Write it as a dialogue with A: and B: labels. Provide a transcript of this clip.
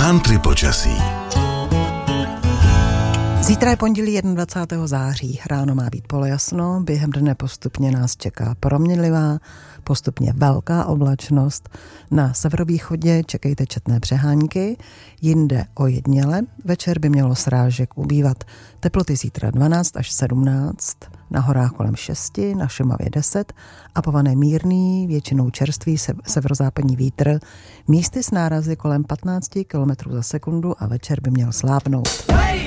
A: Country počasí.
B: Zítra je pondělí 21. září. Ráno má být polojasno, během dne postupně nás čeká proměnlivá, postupně velká oblačnost. Na severovýchodě čekejte četné přehánky, jinde ojediněle. Večer by mělo srážek ubývat. Teploty zítra 12 až 17, na horách kolem 6, na Šumavě 10 a povane mírný, většinou čerstvý severozápadní vítr, místy s nárazy kolem 15 km za sekundu a večer by měl slábnout.